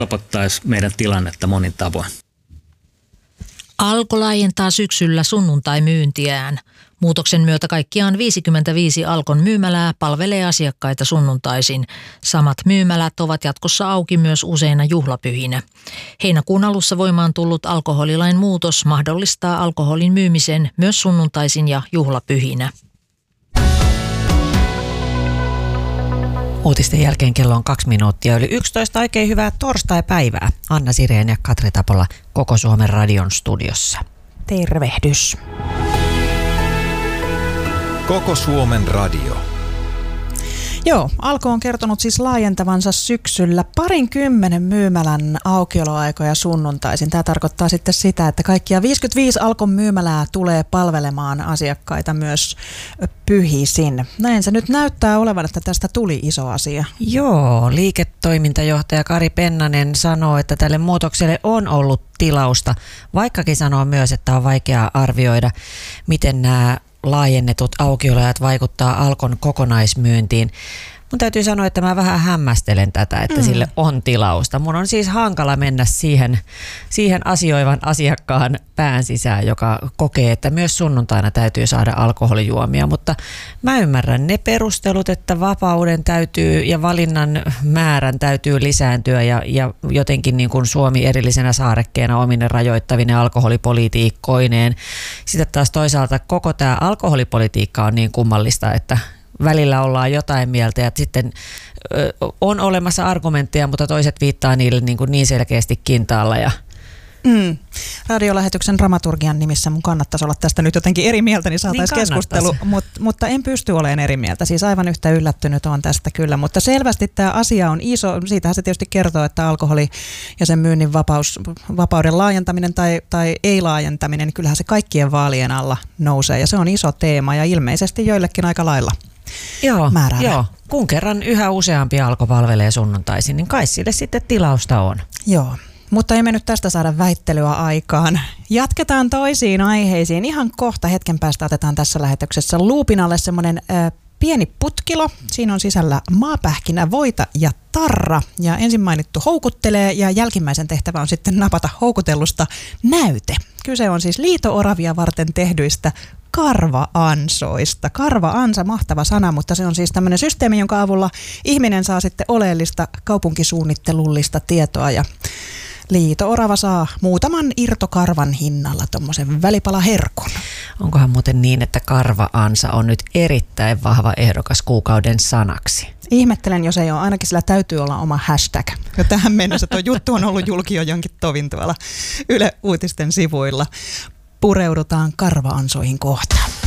helpottaisi meidän tilannetta monin tavoin. Alko laajentaa syksyllä sunnuntai-myyntiään. Muutoksen myötä kaikkiaan 55 Alkon myymälää palvelee asiakkaita sunnuntaisin. Samat myymälät ovat jatkossa auki myös useina juhlapyhinä. Heinäkuun alussa voimaan tullut alkoholilain muutos mahdollistaa alkoholin myymisen myös sunnuntaisin ja juhlapyhinä. Uutisten jälkeen kello on 2 minuuttia yli 11. Oikein hyvää torstai-päivää. Anna Sireen ja Katri Tapola Koko Suomen radion studiossa. Tervehdys. Koko Suomen radio. Joo, Alko on kertonut siis laajentavansa syksyllä 20 myymälän aukioloaikoja sunnuntaisin. Tämä tarkoittaa sitten sitä, että kaikkia 55 Alkon myymälää tulee palvelemaan asiakkaita myös pyhisin. Näin se nyt näyttää olevan, että tästä tuli iso asia. Joo, liiketoimintajohtaja Kari Pennanen sanoo, että tälle muutokselle on ollut tilausta, vaikkakin sanoo myös, että on vaikea arvioida, miten nämä laajennetut aukioloajat vaikuttaa Alkon kokonaismyyntiin. Mun täytyy sanoa, että mä vähän hämmästelen tätä, että sille on tilausta. Mun on siis hankala mennä siihen asioivan asiakkaan pään sisään, joka kokee, että myös sunnuntaina täytyy saada alkoholijuomia. Mutta mä ymmärrän ne perustelut, että vapauden täytyy ja valinnan määrän täytyy lisääntyä ja jotenkin niin kuin Suomi erillisenä saarekkeena omine rajoittavine alkoholipolitiikkoineen. Sitten taas toisaalta koko tämä alkoholipolitiikka on niin kummallista, että välillä ollaan jotain mieltä ja sitten on olemassa argumentteja, mutta toiset viittaa niille niin selkeästi kintaalla. Radiolähetyksen dramaturgian nimissä mun kannattaisi olla tästä nyt jotenkin eri mieltä, niin saataisiin keskustelu, mutta en pysty olemaan eri mieltä. Siis aivan yhtä yllättynyt on tästä kyllä, mutta selvästi tämä asia on iso. Siitähän se tietysti kertoo, että alkoholi ja sen myynnin vapauden laajentaminen tai ei laajentaminen, niin kyllähän se kaikkien vaalien alla nousee ja se on iso teema ja ilmeisesti joillekin aika lailla. Joo, kun kerran yhä useampi Alko palvelee sunnuntaisin, niin kai sille sitten tilausta on. Joo, mutta emme nyt tästä saada väittelyä aikaan. Jatketaan toisiin aiheisiin. Ihan kohta hetken päästä otetaan tässä lähetyksessä luupin alle semmoinen pieni putkilo. Siinä on sisällä maapähkinä, voita ja tarra. Ja ensin mainittu houkuttelee ja jälkimmäisen tehtävä on sitten napata houkutellusta näyte. Kyse on siis liito-oravia varten tehdyistä karva-ansoista. Karva-ansa, mahtava sana, mutta se on siis tämmöinen systeemi, jonka avulla ihminen saa sitten oleellista kaupunkisuunnittelullista tietoa ja liito-orava saa muutaman irtokarvan hinnalla tommosen välipalaherkun. Onkohan muuten niin, että karva-ansa on nyt erittäin vahva ehdokas kuukauden sanaksi? Ihmettelen, jos ei ole. Ainakin sillä täytyy olla oma hashtag. Jo tähän mennessä tuo juttu on ollut julki jo jonkin tovin tuolla Yle Uutisten sivuilla. Pureudutaan karva-ansoihin kohtaan.